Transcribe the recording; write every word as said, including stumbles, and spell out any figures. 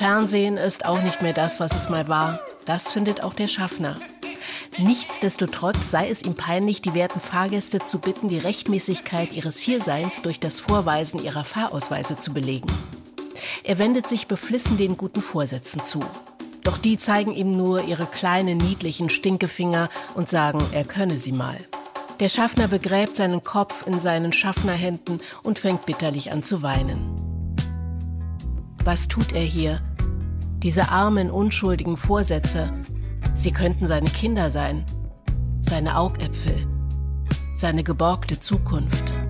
Fernsehen ist auch nicht mehr das, was es mal war. Das findet auch der Schaffner. Nichtsdestotrotz sei es ihm peinlich, die werten Fahrgäste zu bitten, die Rechtmäßigkeit ihres Hierseins durch das Vorweisen ihrer Fahrausweise zu belegen. Er wendet sich beflissen den guten Vorsätzen zu. Doch die zeigen ihm nur ihre kleinen, niedlichen Stinkefinger und sagen, er könne sie mal. Der Schaffner begräbt seinen Kopf in seinen Schaffnerhänden und fängt bitterlich an zu weinen. Was tut er hier? Diese armen, unschuldigen Vorsätze, sie könnten seine Kinder sein, seine Augäpfel, seine geborgte Zukunft.